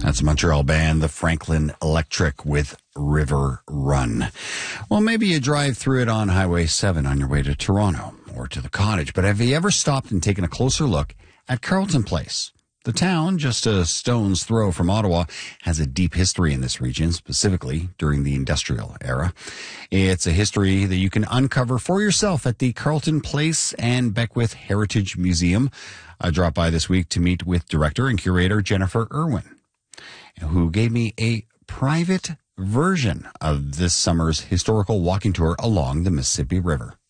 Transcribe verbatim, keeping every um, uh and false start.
That's a Montreal band, the Franklin Electric, with River Run. Well, maybe you drive through it on Highway seven on your way to Toronto or to the Cottage, but have you ever stopped and taken a closer look at Carleton Place? The town, just a stone's throw from Ottawa, has a deep history in this region, specifically during the industrial era. It's a history that you can uncover for yourself at the Carleton Place and Beckwith Heritage Museum. I dropped by this week to meet with director and curator Jennifer Irwin, who gave me a private version of this summer's historical walking tour along the Mississippi River.